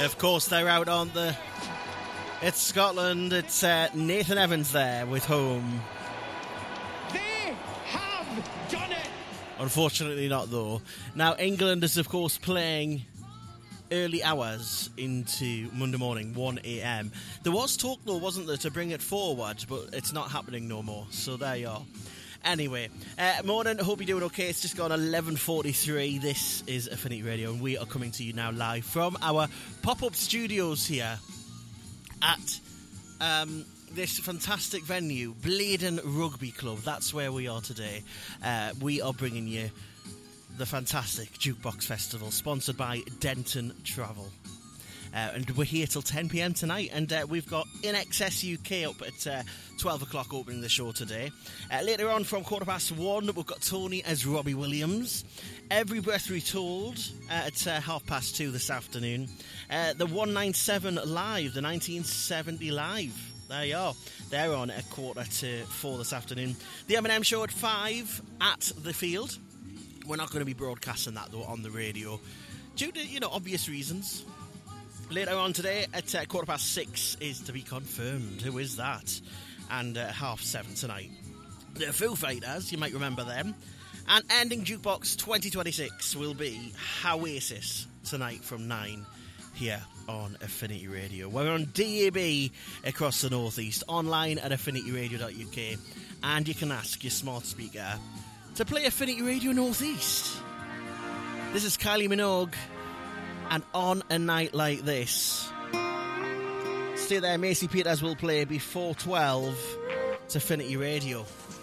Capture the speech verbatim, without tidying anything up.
Of course, they're out on the... It's Scotland. It's uh, Nathan Evans there with Home. They have done it! Unfortunately not, though. Now, England is, of course, playing early hours into Monday morning, one a.m. There was talk, though, wasn't there, to bring it forward, but it's not happening no more. So there you are. Anyway, uh, morning, hope you're doing okay. It's just gone eleven forty-three. This is Affinity Radio, and we are coming to you now live from our pop-up studios here at um, this fantastic venue, Bladen Rugby Club. That's where we are today. Uh, we are bringing you the fantastic Jukebox Festival, sponsored by Denton Travel. Uh, and we're here till ten p.m. tonight, and uh, we've got In Excess U K up at uh, twelve o'clock opening the show today. Uh, later on, from quarter past one, we've got Tony as Robbie Williams. Every Breath Retold uh, at uh, half past two this afternoon. Uh, the one ninety-seven Live, the nineteen seventy Live. There you are. They're on at quarter to four this afternoon. The M and M Show at five at the Field. We're not going to be broadcasting that, though, on the radio, due to, you know, obvious reasons. Later on today, at uh, quarter past six, is to be confirmed. Who is that? And uh, half seven tonight. The Foo Fighters, you might remember them. And ending Jukebox twenty twenty-six will be Oasis tonight from nine here on Affinity Radio. We're on D A B across the northeast, online at affinity radio dot U K, and you can ask your smart speaker to play Affinity Radio Northeast. This is Kylie Minogue. And On a Night Like This. Stay there, Macy Peters will play before twelve to Affinity Radio.